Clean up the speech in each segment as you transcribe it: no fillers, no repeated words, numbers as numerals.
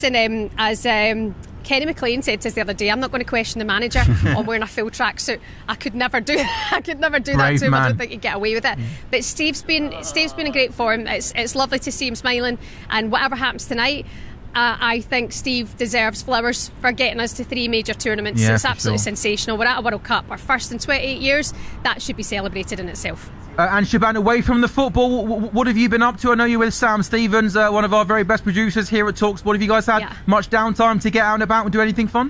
And as Kenny McLean said to us the other day, I'm not going to question the manager on wearing a full tracksuit. I could never do that to him. I don't think he'd get away with it. But Steve's been in great form. It's lovely to see him smiling, and whatever happens tonight, I think Steve deserves flowers for getting us to 3 major tournaments. It's absolutely sensational. We're at a World Cup, our first in 28 years. That should be celebrated in itself. And Shaban, away from the football, what have you been up to? I know you're with Sam Stevens, one of our very best producers here at TalkSport. Have you guys had much downtime to get out and about and do anything fun?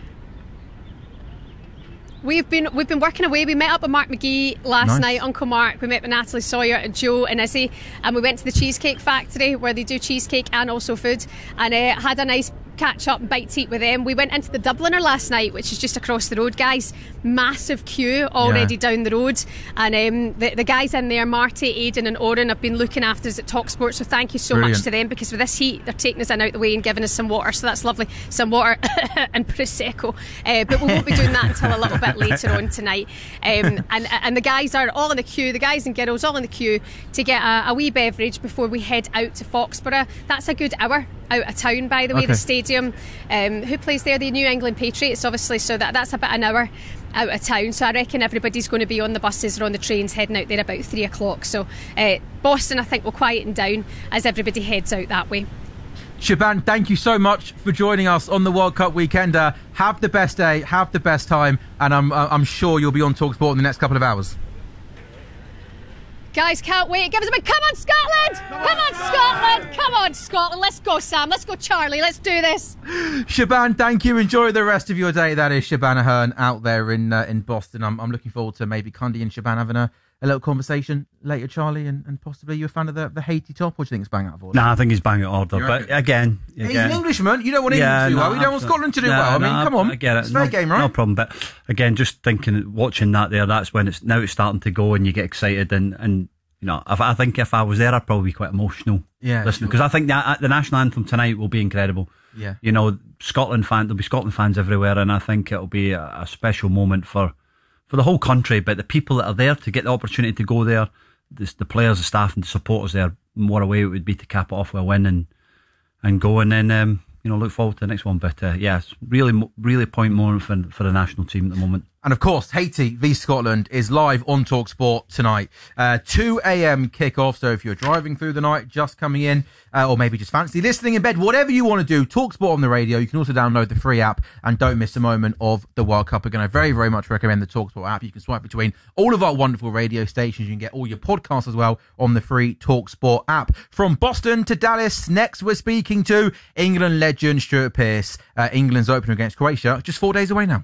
We've been working away. We met up with Mark McGee last night, Uncle Mark. We met with Natalie Sawyer, Joe and Izzy, and we went to the Cheesecake Factory where they do cheesecake and also food, and had a nice catch up and bite to eat with them. We went into the Dubliner last night, which is just across the road, guys. Massive queue already down the road, and the guys in there, Marty, Aidan and Oren, have been looking after us at TalkSport, so thank you so much to them, because with this heat they're taking us in out the way and giving us some water, so that's lovely. Some water and Prosecco, but we won't be doing that until a little bit later on tonight. And the guys are all in the queue, the guys and girls all in the queue to get a wee beverage before we head out to Foxborough. That's a good hour out of town, by the way. The stadium, who plays there? The New England Patriots, obviously, so that's about an hour out of town, so I reckon everybody's going to be on the buses or on the trains heading out there about 3 o'clock, so Boston, I think, will quieten down as everybody heads out that way. Shaban, thank you so much for joining us on the World Cup weekend. Have the best day, have the best time, and I'm sure you'll be on TalkSport in the next couple of hours. Guys, can't wait. Give us a big come on, Scotland! Come on, Scotland! Come on, Scotland! Let's go, Sam. Let's go, Charlie. Let's do this. Shaban, thank you. Enjoy the rest of your day. That is Shaban Ahern out there in Boston. I'm looking forward to maybe Cundy and Shaban having a little conversation later, Charlie, and possibly you're a fan of the Haiti top, or do you think it's bang out of order? No, I think he's bang out of order. But again, he's an Englishman. You don't want England to do well. You don't want Scotland to do well. I mean, come on. I get it. It's a fair game, right? No problem. But again, just thinking, watching that there, that's when it's starting to go and you get excited. And you know, I think if I was there, I'd probably be quite emotional listening, because I think the national anthem tonight will be incredible. Yeah. You know, there'll be Scotland fans everywhere, and I think it'll be a special moment for the whole country, but the people that are there to get the opportunity to go there, the players, the staff and the supporters there, what a way it would be to cap it off with a win and go, and then look forward to the next one. But it's really point moment for the national team at the moment. And of course, Haiti v Scotland is live on TalkSport tonight. 2 a.m. kickoff. So if you're driving through the night, just coming in, or maybe just fancy listening in bed, whatever you want to do, TalkSport on the radio. You can also download the free app and don't miss a moment of the World Cup. Again, I very, very much recommend the TalkSport app. You can swipe between all of our wonderful radio stations. You can get all your podcasts as well on the free TalkSport app. From Boston to Dallas, next we're speaking to England legend Stuart Pearce. England's opener against Croatia just 4 days away now.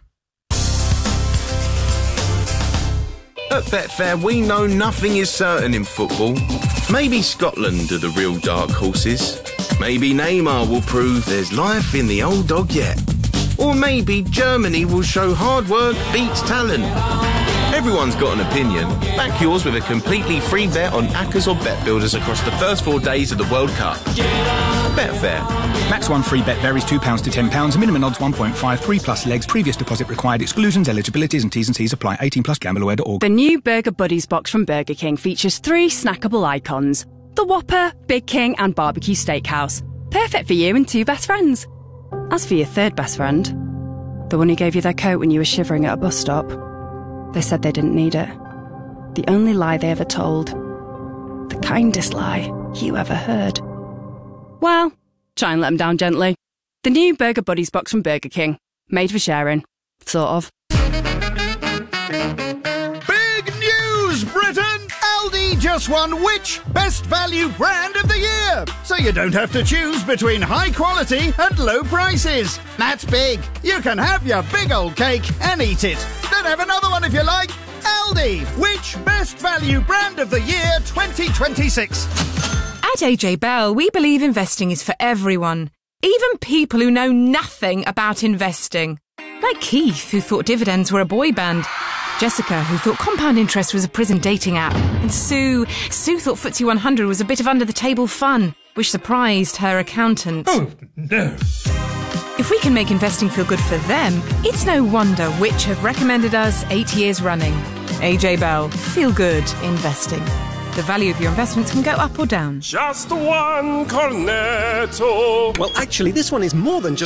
At Betfair, we know nothing is certain in football. Maybe Scotland are the real dark horses. Maybe Neymar will prove there's life in the old dog yet. Or maybe Germany will show hard work beats talent. Everyone's got an opinion. Back yours with a completely free bet on Accas or Bet Builders across the first 4 days of the World Cup. Betfair. Max 1 free bet varies £2 to £10. Minimum odds 1.5. 3+ legs. Previous deposit required. Exclusions, eligibilities and T's and C's apply. 18+ Gambleaware.org. The new Burger Buddies box from Burger King features 3 snackable icons. The Whopper, Big King and Barbecue Steakhouse. Perfect for you and 2 best friends. As for your 3rd best friend, the one who gave you their coat when you were shivering at a bus stop, they said they didn't need it. The only lie they ever told. The kindest lie you ever heard. Well, try and let them down gently. The new Burger Buddies box from Burger King. Made for sharing. Sort of. Big news, Britain! Aldi just won which Best Value Brand of the Year! So you don't have to choose between high quality and low prices. That's big. You can have your big old cake and eat it. Then have another one if you like. Aldi, which Best Value Brand of the Year 2026? At AJ Bell, we believe investing is for everyone, even people who know nothing about investing. Like Keith, who thought dividends were a boy band. Jessica, who thought compound interest was a prison dating app. And Sue thought FTSE 100 was a bit of under-the-table fun, which surprised her accountant. Oh, no. If we can make investing feel good for them, it's no wonder which have recommended us 8 years running. AJ Bell, feel good investing. The value of your investments can go up or down. Just one Cornetto. Well, actually, this one is more than just